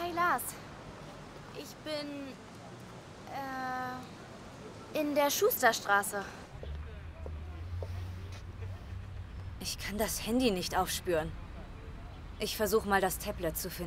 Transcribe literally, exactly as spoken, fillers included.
Hi Lars. Ich bin äh, in der Schusterstraße. Ich kann das Handy nicht aufspüren. Ich versuche mal, das Tablet zu finden.